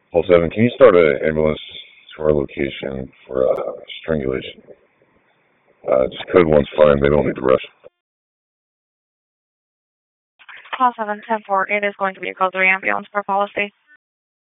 Paul 7, can you start an ambulance to our location for strangulation? Just code 1's fine. They don't need to rush. Call 710-4. It is going to be a code 3 ambulance per policy.